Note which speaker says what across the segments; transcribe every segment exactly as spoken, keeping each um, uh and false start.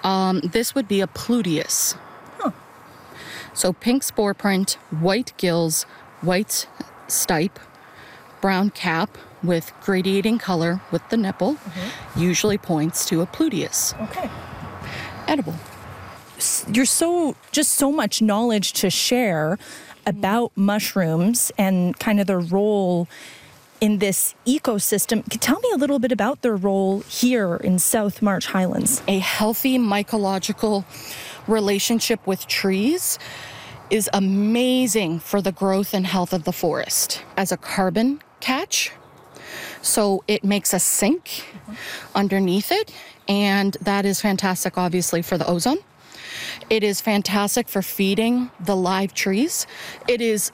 Speaker 1: Um, this would be a pluteus.
Speaker 2: Huh.
Speaker 1: So pink spore print, white gills, white stipe, brown cap with gradiating color with the nipple, mm-hmm. usually points to a pluteus.
Speaker 2: Okay.
Speaker 1: Edible.
Speaker 2: You're so, just so much knowledge to share about mushrooms and kind of their role in this ecosystem. Tell me a little bit about their role here in South March Highlands.
Speaker 1: A healthy mycological relationship with trees is amazing for the growth and health of the forest as a carbon catch. So it makes a sink mm-hmm. underneath it, and that is fantastic, obviously, for the ozone. It is fantastic for feeding the live trees. It is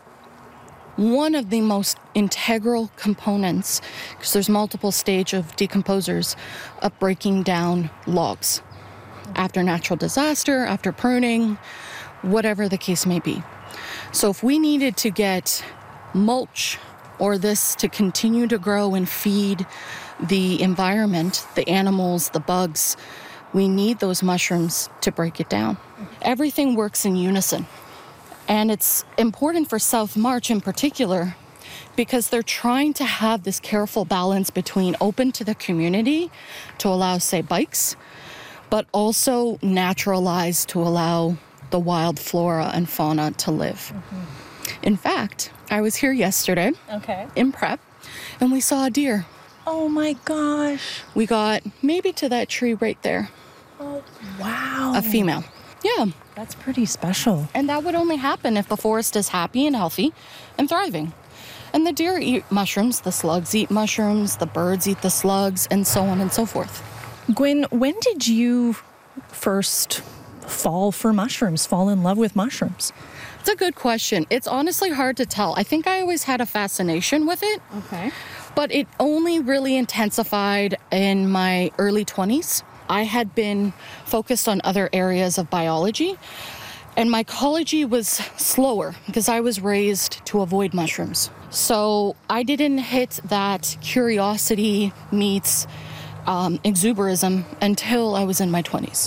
Speaker 1: one of the most integral components, because there's multiple stages of decomposers, of breaking down logs after natural disaster, after pruning, whatever the case may be. So if we needed to get mulch or this to continue to grow and feed the environment, the animals, the bugs, we need those mushrooms to break it down. Everything works in unison. And it's important for South March in particular because they're trying to have this careful balance between open to the community to allow, say, bikes, but also naturalized to allow the wild flora and fauna to live. Mm-hmm. In fact, I was here yesterday
Speaker 2: okay.
Speaker 1: in prep, and we saw a deer.
Speaker 2: Oh my gosh.
Speaker 1: We got maybe to that tree right there.
Speaker 2: Oh, wow.
Speaker 1: A female. Yeah.
Speaker 2: That's pretty special.
Speaker 1: And that would only happen if the forest is happy and healthy and thriving. And the deer eat mushrooms, the slugs eat mushrooms, the birds eat the slugs, and so on and so forth.
Speaker 2: Gwen, when did you first fall for mushrooms, fall in love with mushrooms?
Speaker 1: It's a good question. It's honestly hard to tell. I think I always had a fascination with it.
Speaker 2: Okay.
Speaker 1: But it only really intensified in my early twenties. I had been focused on other areas of biology, and mycology was slower because I was raised to avoid mushrooms. So I didn't hit that curiosity meets um, exuberism until I was in my twenties.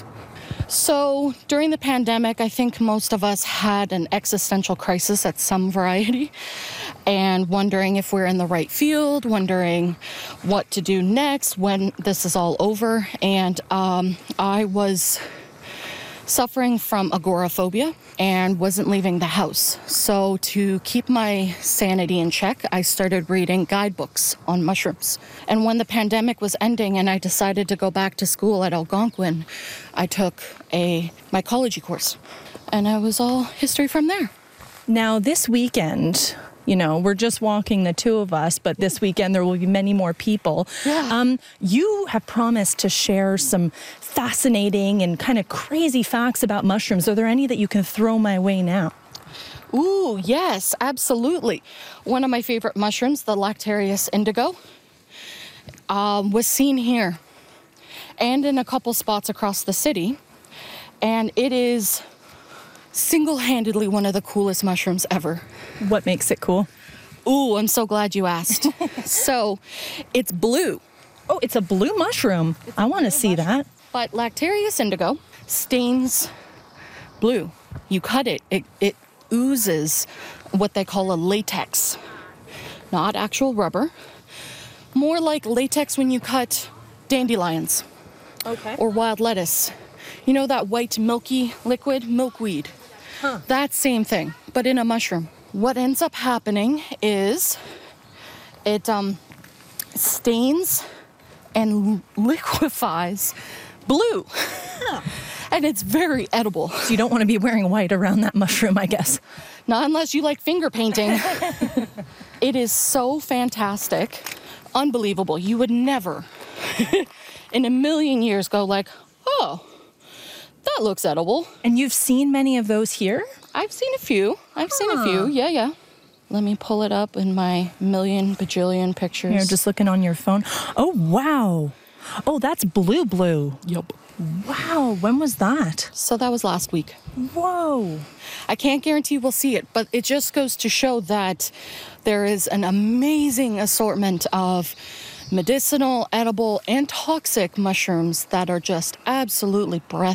Speaker 1: So during the pandemic, I think most of us had an existential crisis at some variety and wondering if we're in the right field, wondering what to do next when this is all over. And um, I was suffering from agoraphobia and wasn't leaving the house. So to keep my sanity in check, I started reading guidebooks on mushrooms. And when the pandemic was ending and I decided to go back to school at Algonquin, I took a mycology course. And it was all history from there.
Speaker 2: Now, this weekend, you know, we're just walking the two of us, but this weekend there will be many more people.
Speaker 1: Yeah.
Speaker 2: Um, you have promised to share some fascinating and kind of crazy facts about mushrooms. Are there any that you can throw my way now?
Speaker 1: Ooh, yes, absolutely. One of my favorite mushrooms, the Lactarius indigo, um, was seen here and in a couple spots across the city. And it is single-handedly one of the coolest mushrooms ever.
Speaker 2: What makes it cool?
Speaker 1: Ooh, I'm so glad you asked. So, it's blue.
Speaker 2: Oh, it's a blue mushroom.
Speaker 1: It's
Speaker 2: I want to see
Speaker 1: mushroom.
Speaker 2: that.
Speaker 1: But Lactarius indigo stains blue. You cut it, it, it oozes what they call a latex. Not actual rubber. More like latex when you cut dandelions.
Speaker 2: Okay.
Speaker 1: Or wild lettuce. You know that white milky liquid, milkweed?
Speaker 2: Huh.
Speaker 1: That same thing, but in a mushroom. What ends up happening is it um, stains and liquefies blue.
Speaker 2: Huh.
Speaker 1: And it's very edible.
Speaker 2: So you don't want to be wearing white around that mushroom, I guess.
Speaker 1: Not unless you like finger painting. It is so fantastic. Unbelievable. You would never in a million years go like, oh, that looks edible.
Speaker 2: And you've seen many of those here?
Speaker 1: I've seen a few. I've huh. seen a few. Yeah, yeah. Let me pull it up in my million bajillion pictures.
Speaker 2: You're just looking on your phone. Oh, wow. Oh, that's blue blue.
Speaker 1: Yup.
Speaker 2: Wow. When was that?
Speaker 1: So that was last week.
Speaker 2: Whoa.
Speaker 1: I can't guarantee we'll see it, but it just goes to show that there is an amazing assortment of medicinal, edible, and toxic mushrooms that are just absolutely breathtaking.